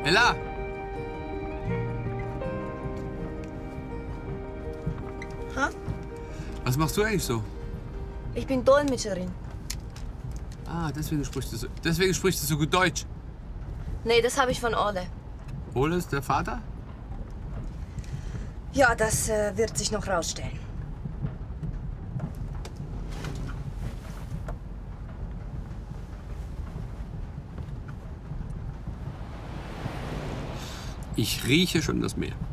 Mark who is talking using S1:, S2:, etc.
S1: Ella!
S2: Ha?
S1: Was machst du eigentlich so?
S2: Ich bin Dolmetscherin.
S1: Ah, deswegen sprichst du so gut Deutsch.
S2: Nee, das habe ich von Ole.
S1: Ole ist der Vater?
S2: Ja, das wird sich noch rausstellen.
S1: Ich rieche schon das Meer.